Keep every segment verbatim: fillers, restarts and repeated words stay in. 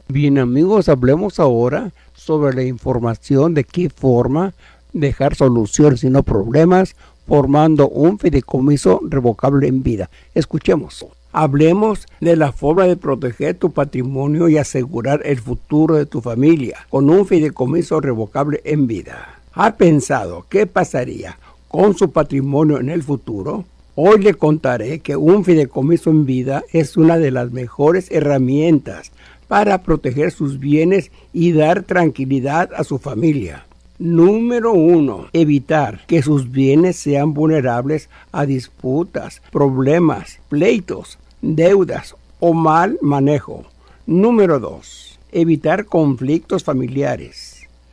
Bien amigos, hablemos ahora sobre la información de qué forma dejar soluciones y no problemas formando un fideicomiso revocable en vida. Escuchemos. Hablemos de la forma de proteger tu patrimonio y asegurar el futuro de tu familia con un fideicomiso revocable en vida. ¿Ha pensado qué pasaría con su patrimonio en el futuro? Hoy le contaré que un fideicomiso en vida es una de las mejores herramientas para proteger sus bienes y dar tranquilidad a su familia. Número uno. Evitar que sus bienes sean vulnerables a disputas, problemas, pleitos, deudas o mal manejo. Número dos. Evitar conflictos familiares.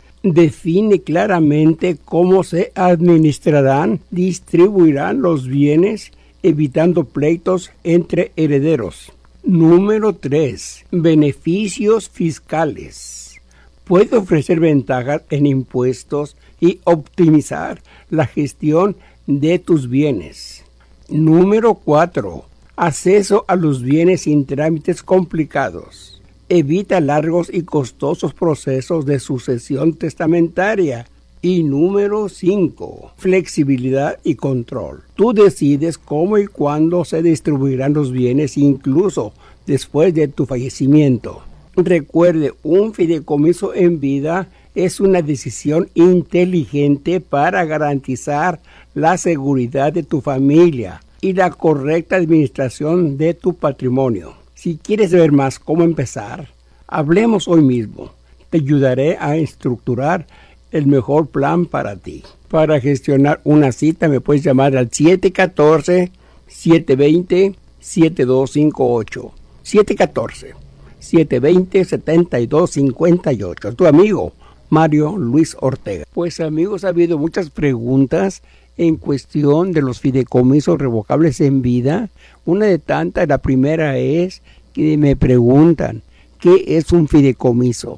Define claramente cómo se administrarán, distribuirán los bienes, evitando pleitos entre herederos. Número tres. Beneficios fiscales. Puede ofrecer ventajas en impuestos y optimizar la gestión de tus bienes. Número cuatro. Acceso a los bienes sin trámites complicados. Evita largos y costosos procesos de sucesión testamentaria. Y número cinco. Flexibilidad y control. Tú decides cómo y cuándo se distribuirán los bienes, incluso después de tu fallecimiento. Recuerde, un fideicomiso en vida es una decisión inteligente para garantizar la seguridad de tu familia y la correcta administración de tu patrimonio. Si quieres saber más cómo empezar, hablemos hoy mismo. Te ayudaré a estructurar el mejor plan para ti. Para gestionar una cita me puedes llamar al siete uno cuatro, siete dos cero, siete dos cinco ocho. siete uno cuatro, siete dos cero, siete dos cinco ocho. Tu amigo Mario Luis Ortega. Pues amigos, ha habido muchas preguntas en cuestión de los fideicomisos revocables en vida. Una de tantas, la primera es que me preguntan, ¿qué es un fideicomiso?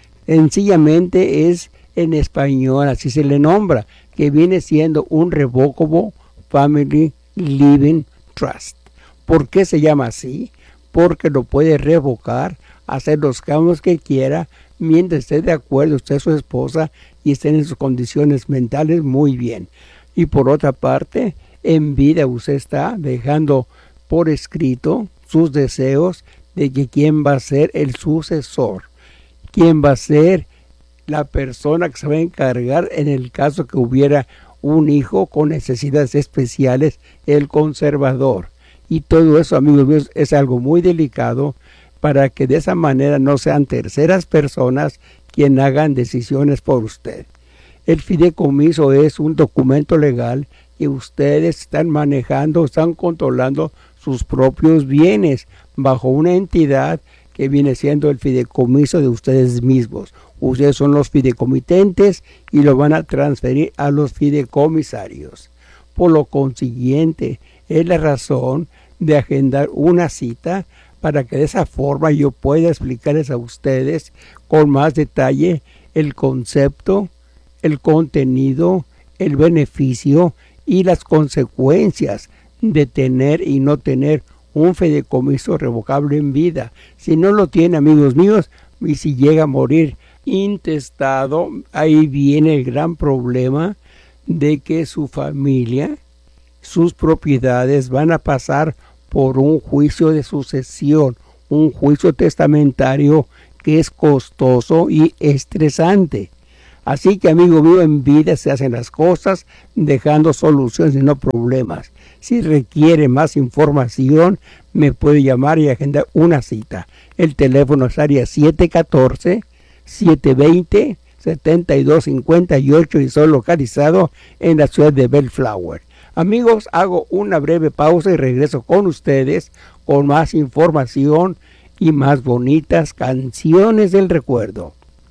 Sencillamente es en español, así se le nombra, que viene siendo un Revocable Family Living Trust. ¿Por qué se llama así? Porque lo puede revocar, hacer los cambios que quiera, mientras esté de acuerdo usted, su esposa, y estén en sus condiciones mentales muy bien. Y por otra parte, en vida usted está dejando por escrito sus deseos de que quién va a ser el sucesor, quién va a ser la persona que se va a encargar en el caso que hubiera un hijo con necesidades especiales, el conservador. Y todo eso, amigos míos, es algo muy delicado para que de esa manera no sean terceras personas quien hagan decisiones por usted. El fideicomiso es un documento legal que ustedes están manejando, están controlando sus propios bienes bajo una entidad que viene siendo el fideicomiso de ustedes mismos. Ustedes son los fideicomitentes y lo van a transferir a los fideicomisarios. Por lo consiguiente, es la razón de agendar una cita para que de esa forma yo pueda explicarles a ustedes con más detalle el concepto, el contenido, el beneficio y las consecuencias de tener y no tener un fideicomiso revocable en vida. Si no lo tiene, amigos míos, y si llega a morir intestado, ahí viene el gran problema de que su familia, sus propiedades van a pasar por un juicio de sucesión, un juicio testamentario que es costoso y estresante. Así que, amigo mío, en vida se hacen las cosas dejando soluciones y no problemas. Si requiere más información, me puede llamar y agendar una cita. El teléfono es área siete uno cuatro, siete dos cero, siete dos cinco ocho y soy localizado en la ciudad de Bellflower. Amigos, hago una breve pausa y regreso con ustedes con más información y más bonitas canciones del recuerdo.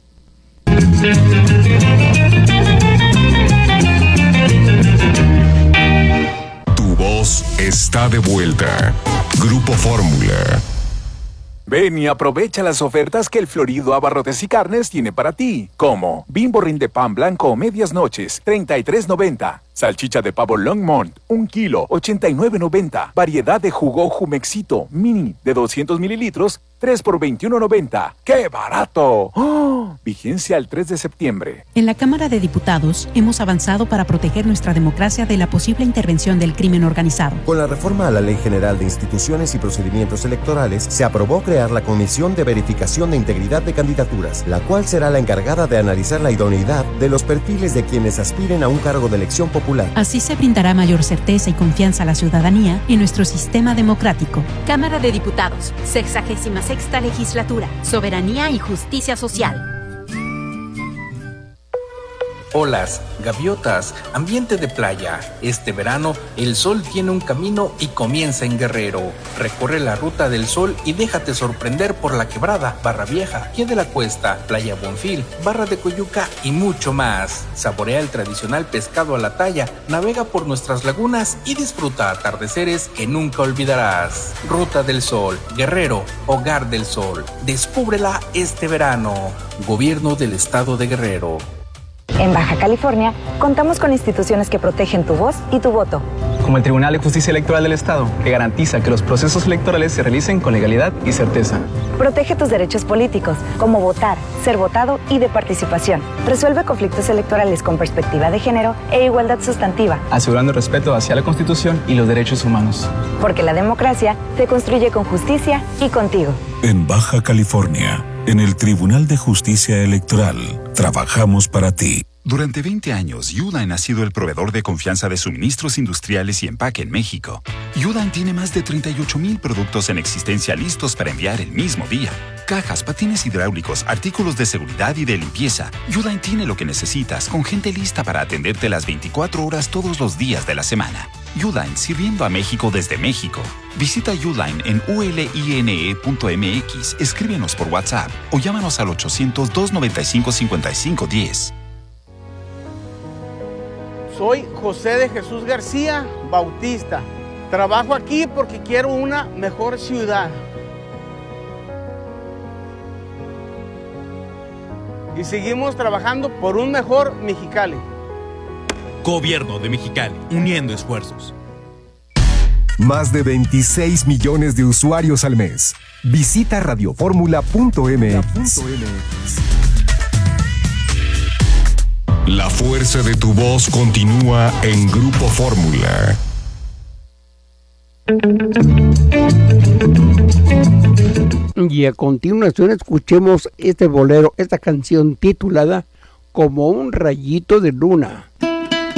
Tu voz está de vuelta. Grupo Fórmula. Ven y aprovecha las ofertas que el Florido Abarrotes y Carnes tiene para ti, como Bimbo Rinde Pan Blanco o Medias Noches, treinta y tres noventa. Salchicha de pavo Longmont, un kilo, ochenta y nueve noventa. Variedad de jugo Jumexito Mini de doscientos mililitros, tres por veintiuno noventa. ¡Qué barato! ¡Oh! Vigencia el tres de septiembre. En la Cámara de Diputados hemos avanzado para proteger nuestra democracia de la posible intervención del crimen organizado. Con la reforma a la Ley General de Instituciones y Procedimientos Electorales, se aprobó crear la Comisión de Verificación de Integridad de Candidaturas, la cual será la encargada de analizar la idoneidad de los perfiles de quienes aspiren a un cargo de elección popular. Así se brindará mayor certeza y confianza a la ciudadanía en nuestro sistema democrático. Cámara de Diputados, sexagésima sexta legislatura, soberanía y justicia social. Olas, gaviotas, ambiente de playa. Este verano, el sol tiene un camino y comienza en Guerrero. Recorre la ruta del sol y déjate sorprender por La Quebrada, Barra Vieja, Pie de la Cuesta, Playa Bonfil, Barra de Coyuca y mucho más. Saborea el tradicional pescado a la talla, navega por nuestras lagunas y disfruta atardeceres que nunca olvidarás. Ruta del Sol, Guerrero, Hogar del Sol. Descúbrela este verano. Gobierno del Estado de Guerrero. En Baja California, contamos con instituciones que protegen tu voz y tu voto. Como el Tribunal de Justicia Electoral del Estado, que garantiza que los procesos electorales se realicen con legalidad y certeza. Protege tus derechos políticos, como votar, ser votado y de participación. Resuelve conflictos electorales con perspectiva de género e igualdad sustantiva. Asegurando el respeto hacia la Constitución y los derechos humanos. Porque la democracia se construye con justicia y contigo. En Baja California, en el Tribunal de Justicia Electoral, trabajamos para ti. Durante veinte años, Uline ha sido el proveedor de confianza de suministros industriales y empaque en México. Uline tiene más de treinta y ocho mil productos en existencia listos para enviar el mismo día. Cajas, patines hidráulicos, artículos de seguridad y de limpieza. Uline tiene lo que necesitas, con gente lista para atenderte las veinticuatro horas todos los días de la semana. Uline, sirviendo a México desde México. Visita Uline en u l i n e punto m x, escríbenos por WhatsApp o llámanos al ochocientos, doscientos noventa y cinco, cincuenta y cinco diez. Soy José de Jesús García Bautista. Trabajo aquí porque quiero una mejor ciudad. Y seguimos trabajando por un mejor Mexicali. Gobierno de Mexicali, uniendo esfuerzos. Más de veintiséis millones de usuarios al mes. Visita radioformula punto m x. La fuerza de tu voz continúa en Grupo Fórmula. Y a continuación escuchemos este bolero, esta canción titulada Como un rayito de luna.